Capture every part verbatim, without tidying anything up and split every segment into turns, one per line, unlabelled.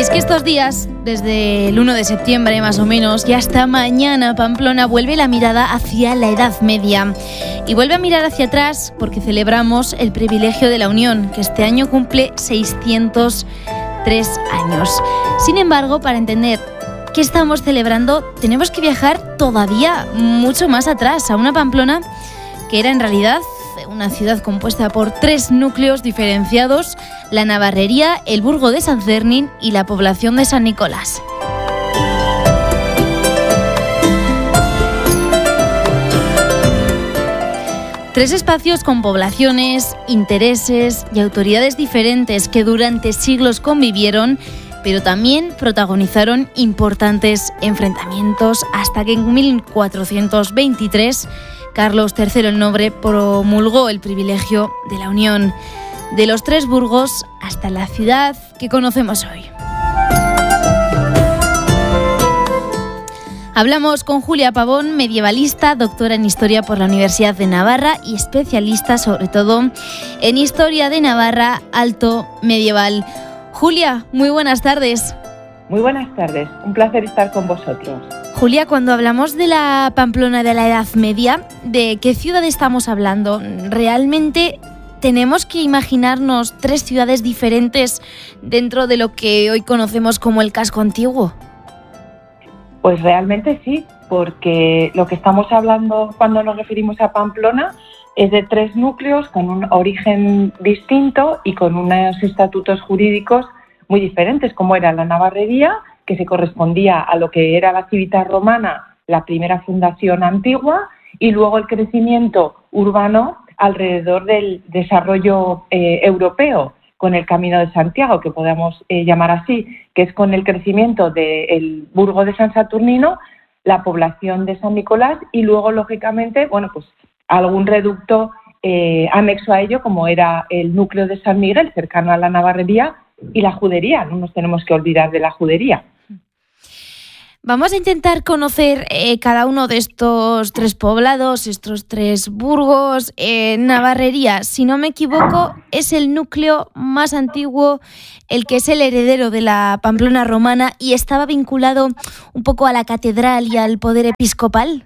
es que estos días, desde el uno de septiembre más o menos, y hasta mañana, Pamplona vuelve la mirada hacia la Edad Media. Y vuelve a mirar hacia atrás porque celebramos el privilegio de la Unión, que este año cumple seiscientos tres años. Sin embargo, para entender qué estamos celebrando, tenemos que viajar todavía mucho más atrás, a una Pamplona que era en realidad una ciudad compuesta por tres núcleos diferenciados: la Navarrería, el Burgo de San Cernín y la población de San Nicolás. Tres espacios con poblaciones, intereses y autoridades diferentes que durante siglos convivieron, pero también protagonizaron importantes enfrentamientos hasta que en mil cuatrocientos veintitrés Carlos tercero el Noble promulgó el privilegio de la Unión, de los tres burgos hasta la ciudad que conocemos hoy. Hablamos con Julia Pavón, medievalista, doctora en Historia por la Universidad de Navarra y especialista sobre todo en Historia de Navarra Alto Medieval. Julia, muy buenas tardes.
Muy buenas tardes, un placer estar con vosotros.
Julia, cuando hablamos de la Pamplona de la Edad Media, ¿de qué ciudad estamos hablando? ¿Realmente tenemos que imaginarnos tres ciudades diferentes dentro de lo que hoy conocemos como el casco antiguo?
Pues realmente sí, porque lo que estamos hablando cuando nos referimos a Pamplona es de tres núcleos con un origen distinto y con unos estatutos jurídicos muy diferentes, como era la Navarrería, que se correspondía a lo que era la Civitas Romana, la primera fundación antigua, y luego el crecimiento urbano alrededor del desarrollo eh, europeo, con el Camino de Santiago, que podamos eh, llamar así, que es con el crecimiento del Burgo de San Saturnino, la población de San Nicolás y luego, lógicamente, bueno, pues algún reducto eh, anexo a ello, como era el núcleo de San Miguel, cercano a la Navarrería, y la judería. No nos tenemos que olvidar de la judería.
Vamos a intentar conocer eh, cada uno de estos tres poblados, estos tres burgos. Eh, Navarrería, si no me equivoco, es el núcleo más antiguo, el que es el heredero de la Pamplona romana y estaba vinculado un poco a la catedral y al poder episcopal.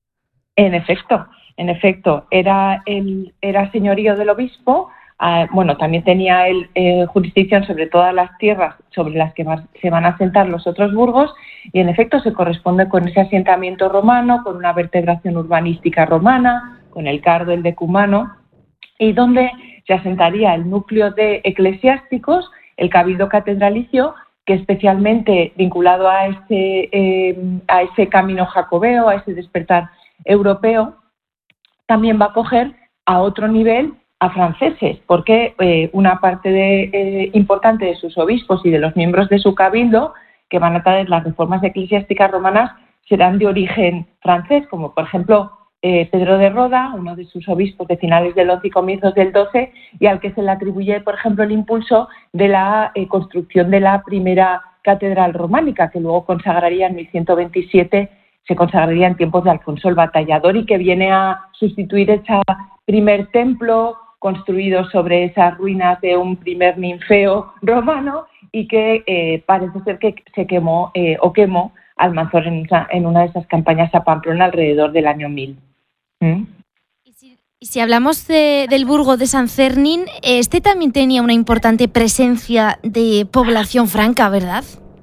En efecto, en efecto, era el era señorío del obispo. Uh, bueno, también tenía él eh, jurisdicción sobre todas las tierras sobre las que va, se van a asentar los otros burgos y en efecto se corresponde con ese asentamiento romano, con una vertebración urbanística romana, con el cardo, el decumano, y donde se asentaría el núcleo de eclesiásticos, el cabildo catedralicio, que especialmente vinculado a ese, eh, a ese camino jacobeo, a ese despertar europeo, también va a acoger a otro nivel a franceses, porque eh, una parte de, eh, importante de sus obispos y de los miembros de su cabildo que van a traer las reformas eclesiásticas romanas serán de origen francés, como por ejemplo eh, Pedro de Roda, uno de sus obispos de finales del once y comienzos del doce, y al que se le atribuye, por ejemplo, el impulso de la eh, construcción de la primera catedral románica, que luego consagraría en mil ciento veintisiete, se consagraría en tiempos de Alfonso el Batallador y que viene a sustituir ese primer templo construido sobre esas ruinas de un primer ninfeo romano y que eh, parece ser que se quemó eh, o quemó Almanzor en, en una de esas campañas a Pamplona alrededor del año mil. ¿Mm?
Y, si, y si hablamos de, del Burgo de San Cernín, este también tenía una importante presencia de población franca, ¿verdad?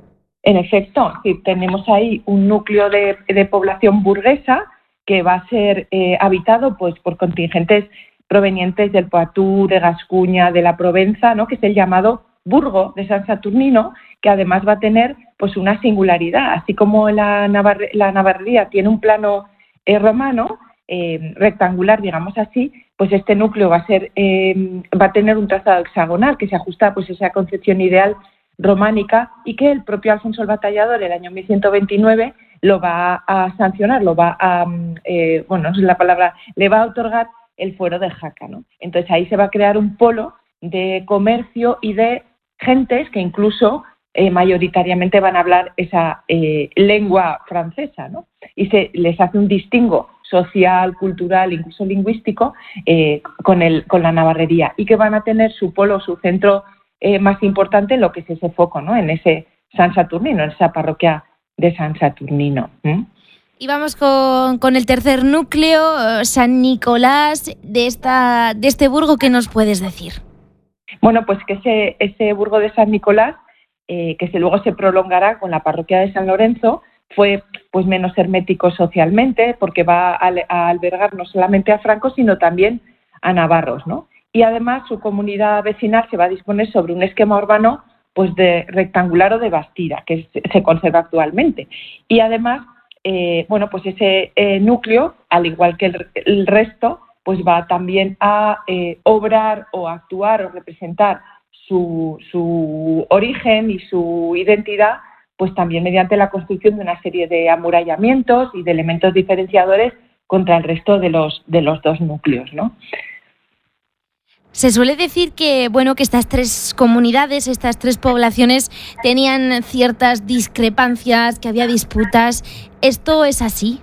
En efecto, sí, tenemos ahí un núcleo de, de población burguesa que va a ser eh, habitado pues, por contingentes provenientes del Poitou, de Gascuña, de la Provenza, ¿no? Que es el llamado Burgo de San Saturnino, que además va a tener pues una singularidad, así como la, Navarre, la Navarrería tiene un plano eh, romano, eh, rectangular, digamos así, pues este núcleo va a ser eh, va a tener un trazado hexagonal que se ajusta pues a esa concepción ideal románica y que el propio Alfonso el Batallador, el año mil ciento veintinueve, lo va a sancionar, lo va a, eh, bueno, no sé la palabra, le va a otorgar el fuero de Jaca, ¿no? Entonces ahí se va a crear un polo de comercio y de gentes que incluso eh, mayoritariamente van a hablar esa eh, lengua francesa, ¿no? Y se les hace un distingo social, cultural, incluso lingüístico eh, con, el, con la Navarrería y que van a tener su polo, su centro eh, más importante en lo que es ese foco, ¿no? En ese San Saturnino, en esa parroquia de San Saturnino. ¿Mm?
Y vamos con, con el tercer núcleo, San Nicolás, de, esta, de este burgo. ¿Qué nos puedes decir?
Bueno, pues que ese, ese burgo de San Nicolás, eh, que se, luego se prolongará con la parroquia de San Lorenzo, fue pues menos hermético socialmente, porque va a, a albergar no solamente a francos, sino también a navarros, ¿no? Y además su comunidad vecinal se va a disponer sobre un esquema urbano pues de rectangular o de bastida, que se conserva actualmente. Y además, eh, bueno, pues ese eh, núcleo, al igual que el, el resto, pues va también a eh, obrar o actuar o representar su, su origen y su identidad, pues también mediante la construcción de una serie de amurallamientos y de elementos diferenciadores contra el resto de los, de los dos núcleos, ¿no?
Se suele decir que, bueno, que estas tres comunidades, estas tres poblaciones tenían ciertas discrepancias, que había disputas. ¿Esto es así?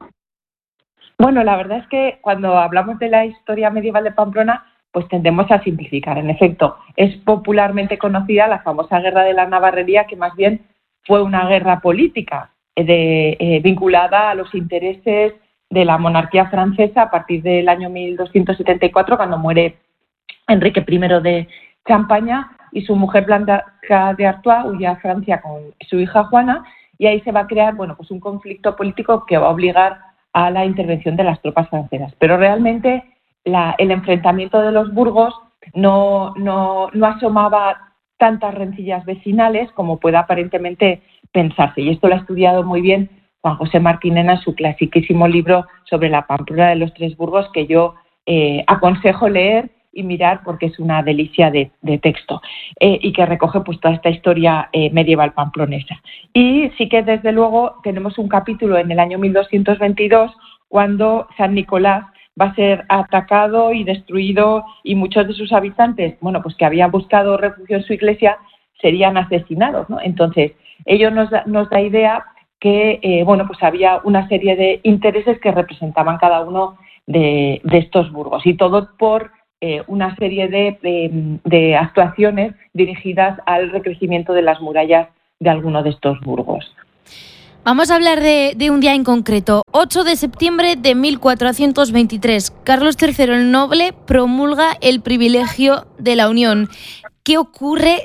Bueno, la verdad es que cuando hablamos de la historia medieval de Pamplona, pues tendemos a simplificar. En efecto, es popularmente conocida la famosa Guerra de la Navarrería, que más bien fue una guerra política de, eh, vinculada a los intereses de la monarquía francesa a partir del año mil doscientos setenta y cuatro, cuando muere Enrique primero de Champaña y su mujer Blanca de Artois huye a Francia con su hija Juana, y ahí se va a crear, bueno, pues un conflicto político que va a obligar a la intervención de las tropas francesas. Pero realmente la, el enfrentamiento de los burgos no, no, no asomaba tantas rencillas vecinales como pueda aparentemente pensarse. Y esto lo ha estudiado muy bien Juan José Martinena en su clasiquísimo libro sobre la Pamplona de los Tres Burgos, que yo eh, aconsejo leer y mirar porque es una delicia de, de texto, eh, y que recoge pues toda esta historia eh, medieval pamplonesa. Y sí que desde luego tenemos un capítulo en el año mil doscientos veintidós cuando San Nicolás va a ser atacado y destruido, y muchos de sus habitantes, bueno, pues que habían buscado refugio en su iglesia, serían asesinados, ¿no? Entonces, ello nos da, nos da idea que, eh, bueno, pues había una serie de intereses que representaban cada uno de, de estos burgos, y todo por eh, una serie de, de, de actuaciones dirigidas al recrecimiento de las murallas de alguno de estos burgos.
Vamos a hablar de, de un día en concreto. ocho de septiembre de mil cuatrocientos veintitrés. Carlos tercero el Noble promulga el privilegio de la unión. ¿Qué ocurre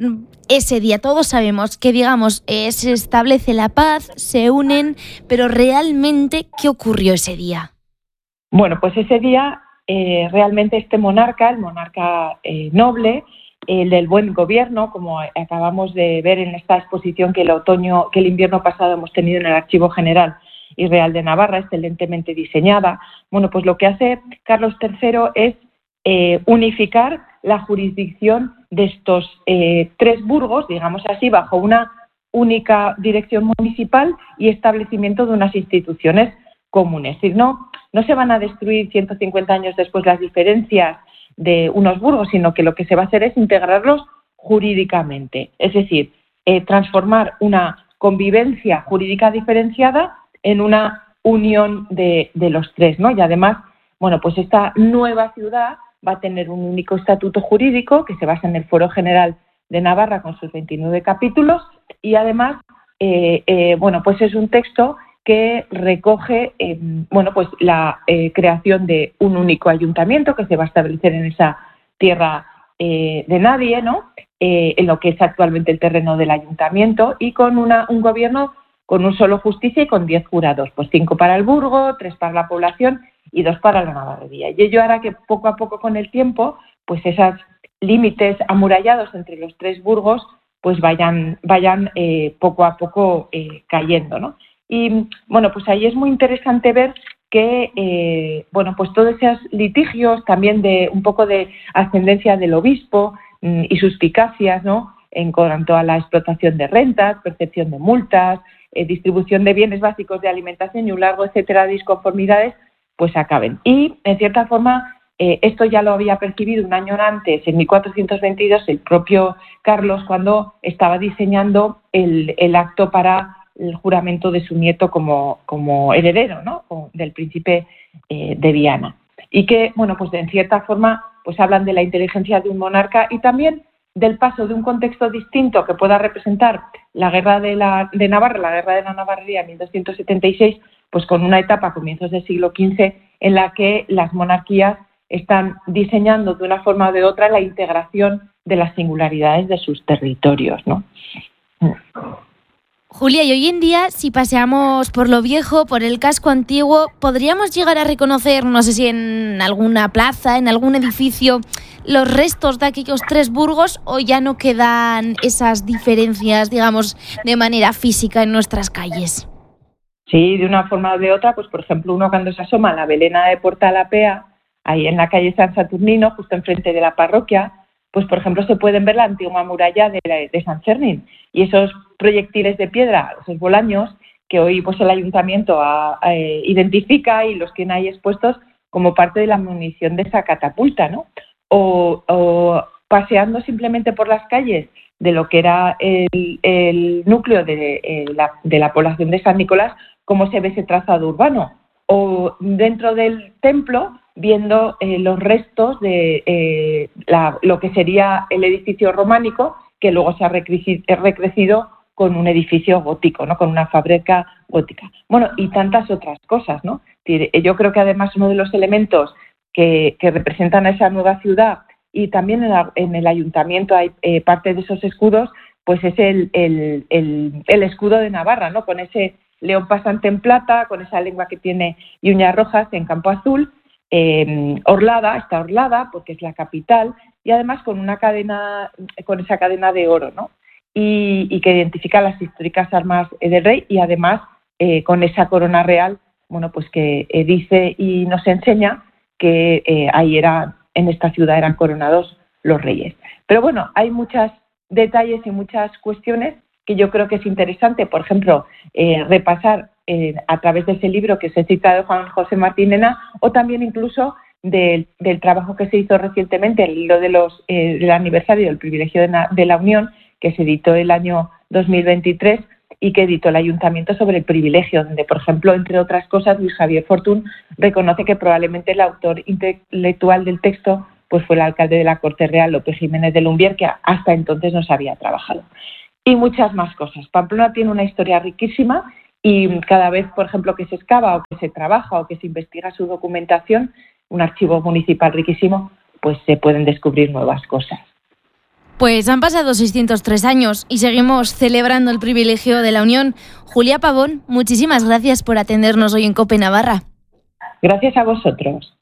ese día? Todos sabemos que, digamos, eh, se establece la paz, se unen, pero realmente, ¿qué ocurrió ese día?
Bueno, pues ese día eh, realmente este monarca, el monarca eh, noble, el del buen gobierno, como acabamos de ver en esta exposición que el otoño, que el invierno pasado hemos tenido en el Archivo General y Real de Navarra, excelentemente diseñada. Bueno, pues lo que hace Carlos tercero es eh, unificar la jurisdicción de estos eh, tres burgos, digamos así, bajo una única dirección municipal y establecimiento de unas instituciones comunes. Es decir, no, no se van a destruir ciento cincuenta años después las diferencias de unos burgos, sino que lo que se va a hacer es integrarlos jurídicamente, es decir, eh, transformar una convivencia jurídica diferenciada en una unión de, de los tres, ¿no? Y además, bueno, pues esta nueva ciudad va a tener un único estatuto jurídico que se basa en el Fuero General de Navarra con sus veintinueve capítulos, y además, eh, eh, bueno, pues es un texto que recoge eh, bueno, pues la eh, creación de un único ayuntamiento que se va a establecer en esa tierra eh, de nadie, ¿no? Eh, en lo que es actualmente el terreno del ayuntamiento, y con una, un gobierno con un solo justicia y con diez jurados, pues cinco para el burgo, tres para la población y dos para la navarrería. Y ello hará que poco a poco con el tiempo, pues esos límites amurallados entre los tres burgos pues vayan, vayan eh, poco a poco eh, cayendo, ¿no? Y bueno, pues ahí es muy interesante ver que, eh, bueno, pues todos esos litigios también de un poco de ascendencia del obispo mmm, y suspicacias, ¿no?, en cuanto a la explotación de rentas, percepción de multas, eh, distribución de bienes básicos de alimentación y un largo etcétera de disconformidades, pues acaben. Y, en cierta forma, eh, esto ya lo había percibido un año antes, en mil cuatrocientos veintidós, el propio Carlos, cuando estaba diseñando el, el acto para el juramento de su nieto como, como heredero, ¿no?, del príncipe eh, de Viana. Y que, bueno, pues en cierta forma, pues hablan de la inteligencia de un monarca y también del paso de un contexto distinto que pueda representar la guerra de, la, de Navarra, la guerra de la Navarría en mil doscientos setenta y seis, pues con una etapa a comienzos del siglo quince en la que las monarquías están diseñando de una forma o de otra la integración de las singularidades de sus territorios, ¿no?
Julia, y hoy en día, si paseamos por lo viejo, por el casco antiguo, ¿podríamos llegar a reconocer, no sé si en alguna plaza, en algún edificio, los restos de aquellos tres burgos, o ya no quedan esas diferencias, digamos, de manera física en nuestras calles?
Sí, de una forma o de otra, pues por ejemplo, uno cuando se asoma a la Belena de Portalapea, ahí en la calle San Saturnino, justo enfrente de la parroquia, pues por ejemplo se pueden ver la antigua muralla de, la, de San Fermín y esos proyectiles de piedra, esos bolaños, que hoy pues el ayuntamiento a, a, identifica y los tiene ahí expuestos como parte de la munición de esa catapulta, ¿no? O, o paseando simplemente por las calles de lo que era el, el núcleo de, eh, la, de la población de San Nicolás, cómo se ve ese trazado urbano, o dentro del templo viendo eh, los restos de eh, la, lo que sería el edificio románico, que luego se ha recrecido, recrecido con un edificio gótico, ¿no? Con una fábrica gótica. Bueno, y tantas otras cosas, ¿no? Yo creo que además uno de los elementos que, que representan a esa nueva ciudad, y también en, la, en el ayuntamiento hay eh, parte de esos escudos, pues es el, el, el, el escudo de Navarra, ¿no? Con ese león pasante en plata, con esa lengua que tiene y uñas rojas en campo azul, eh, orlada, está orlada porque es la capital, y además con una cadena, con esa cadena de oro, ¿no? Y, y que identifica las históricas armas del rey, y además eh, con esa corona real, bueno, pues que eh, dice y nos enseña que eh, ahí era, en esta ciudad eran coronados los reyes. Pero bueno, hay muchos detalles y muchas cuestiones que yo creo que es interesante, por ejemplo, eh, repasar eh, a través de ese libro que se cita de Juan José Martín Ena, o también incluso del, del trabajo que se hizo recientemente, el libro de los, eh, del aniversario del privilegio de, na, de la Unión, que se editó el año dos mil veintitrés y que editó el Ayuntamiento sobre el privilegio, donde, por ejemplo, entre otras cosas, Luis Javier Fortún reconoce que probablemente el autor intelectual del texto pues fue el alcalde de la Corte Real, Lope Jiménez de Lumbier, que hasta entonces no se había trabajado. Y muchas más cosas. Pamplona tiene una historia riquísima y cada vez, por ejemplo, que se excava o que se trabaja o que se investiga su documentación, un archivo municipal riquísimo, pues se pueden descubrir nuevas cosas.
Pues han pasado seiscientos tres años y seguimos celebrando el privilegio de la Unión. Julia Pavón, muchísimas gracias por atendernos hoy en COPE Navarra.
Gracias a vosotros.